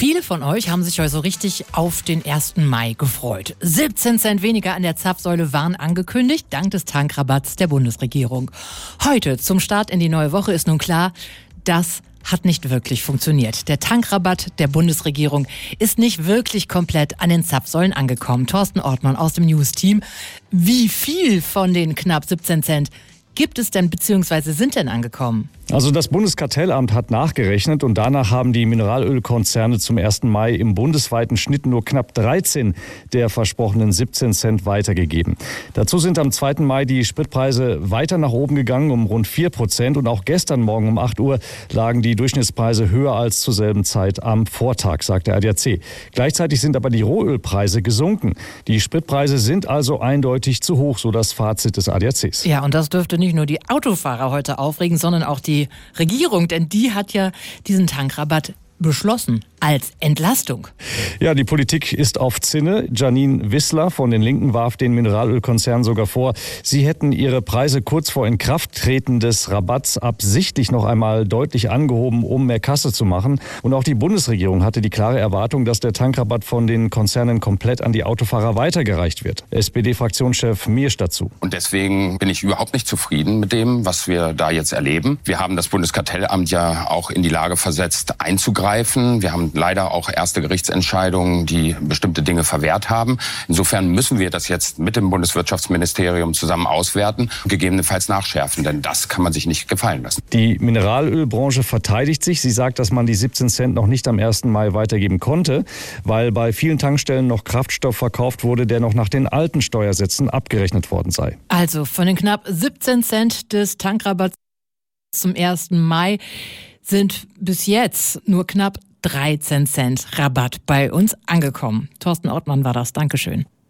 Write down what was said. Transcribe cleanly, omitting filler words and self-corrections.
Viele von euch haben sich heute so richtig auf den 1. Mai gefreut. 17 Cent weniger an der Zapfsäule waren angekündigt, dank des Tankrabatts der Bundesregierung. Heute, zum Start in die neue Woche, ist nun klar, das hat nicht wirklich funktioniert. Der Tankrabatt der Bundesregierung ist nicht wirklich komplett an den Zapfsäulen angekommen. Thorsten Ortmann aus dem News-Team. Wie viel von den knapp 17 Cent gibt es denn bzw. sind denn angekommen? Also das Bundeskartellamt hat nachgerechnet und danach haben die Mineralölkonzerne zum 1. Mai im bundesweiten Schnitt nur knapp 13 der versprochenen 17 Cent weitergegeben. Dazu sind am 2. Mai die Spritpreise weiter nach oben gegangen um rund 4% und auch gestern Morgen um 8 Uhr lagen die Durchschnittspreise höher als zur selben Zeit am Vortag, sagt der ADAC. Gleichzeitig sind aber die Rohölpreise gesunken. Die Spritpreise sind also eindeutig zu hoch, so das Fazit des ADACs. Ja, und das dürfte nicht nur die Autofahrer heute aufregen, sondern auch die Regierung, denn die hat ja diesen Tankrabatt beschlossen als Entlastung. Ja, die Politik ist auf Zinne. Janine Wissler von den Linken warf den Mineralölkonzernen sogar vor, sie hätten ihre Preise kurz vor Inkrafttreten des Rabatts absichtlich noch einmal deutlich angehoben, um mehr Kasse zu machen. Und auch die Bundesregierung hatte die klare Erwartung, dass der Tankrabatt von den Konzernen komplett an die Autofahrer weitergereicht wird. SPD-Fraktionschef Miersch dazu. Und deswegen bin ich überhaupt nicht zufrieden mit dem, was wir da jetzt erleben. Wir haben das Bundeskartellamt ja auch in die Lage versetzt, einzugreifen. Wir haben leider auch erste Gerichtsentscheidungen, die bestimmte Dinge verwehrt haben. Insofern müssen wir das jetzt mit dem Bundeswirtschaftsministerium zusammen auswerten, gegebenenfalls nachschärfen, denn das kann man sich nicht gefallen lassen. Die Mineralölbranche verteidigt sich. Sie sagt, dass man die 17 Cent noch nicht am 1. Mai weitergeben konnte, weil bei vielen Tankstellen noch Kraftstoff verkauft wurde, der noch nach den alten Steuersätzen abgerechnet worden sei. Also von den knapp 17 Cent des Tankrabatts zum 1. Mai sind bis jetzt nur knapp 13 Cent Rabatt bei uns angekommen. Thorsten Ortmann war das. Dankeschön.